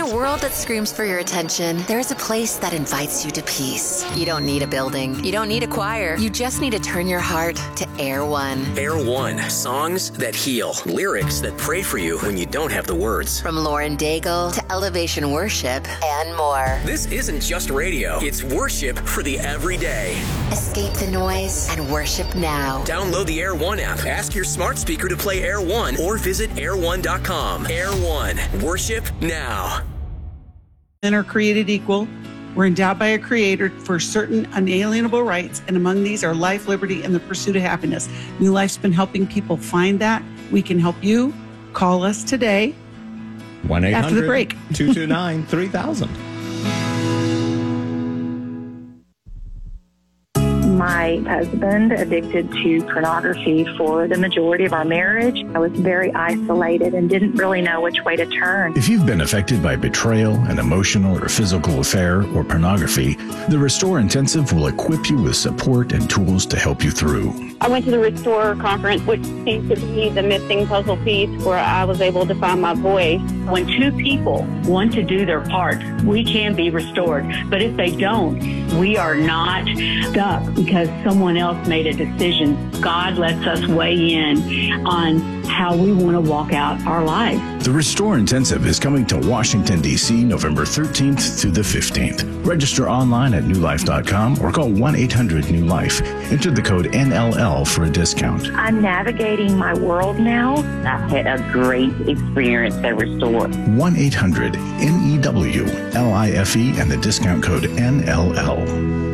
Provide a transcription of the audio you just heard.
a world that screams for your attention, there's a place that invites you to peace. You don't need a building. You don't need a choir. You just need to turn your heart to Air One. Air One. Songs that heal. Lyrics that pray for you when you don't have the words. From Lauren Daigle to Elevation Worship and more. This isn't just radio. It's worship for the everyday. Escape the noise and worship now. Download the Air One app. Ask your smart speaker to play Air One or visit air1.com. Air One. Worship now. Men are created equal. We're endowed by a creator for certain unalienable rights, and among these are life, liberty, and the pursuit of happiness. New Life's been helping people find that. We can help you. Call us today. 1-800 after the break. 229-3000. My husband addicted to pornography for the majority of our marriage. I was very isolated and didn't really know which way to turn. If you've been affected by betrayal, an emotional or physical affair, or pornography, the Restore Intensive will equip you with support and tools to help you through. I went to the Restore conference, which seemed to be the missing puzzle piece where I was able to find my voice. When two people want to do their part, we can be restored. But if they don't, we are not stuck because someone else made a decision. God lets us weigh in on how we want to walk out our life. The Restore Intensive is coming to Washington, D.C. November 13th through the 15th. Register online at newlife.com or call 1-800-NEW-LIFE. Enter the code NLL for a discount. I'm navigating my world now. I've had a great experience at Restore. 1-800-NEWLIFE and the discount code NLL.